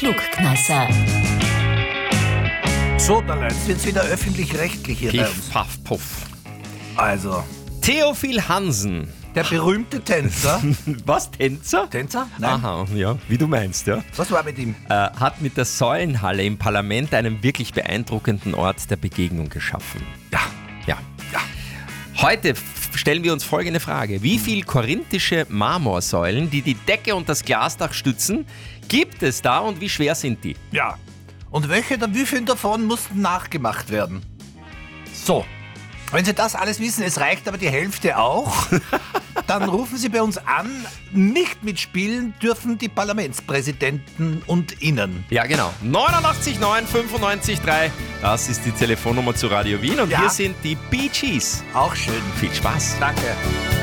Klugkneisser. So, dann jetzt wird's wieder öffentlich-rechtlich hier bei uns. Piff, paff, puff. Also, Theophil Hansen. der berühmte Tänzer. Was, Tänzer? Tänzer? Nein. Aha, ja, wie du meinst, ja. Was war mit ihm? Hat mit der Säulenhalle im Parlament einen wirklich beeindruckenden Ort der Begegnung geschaffen. Ja. Ja. Ja. Heute stellen wir uns folgende Frage. Wie viele korinthische Marmorsäulen, die die Decke und das Glasdach stützen, gibt es da und wie schwer sind die? Ja. Und wie viele davon mussten nachgemacht werden? So. Wenn Sie das alles wissen, es reicht aber die Hälfte auch, dann rufen Sie bei uns an. Nicht mitspielen dürfen die Parlamentspräsidenten und Ihnen. Ja, genau. 89 9 95 3. Das ist die Telefonnummer zu Radio Wien. Und Ja. hier sind die Bee Gees. Auch schön. Viel Spaß. Danke.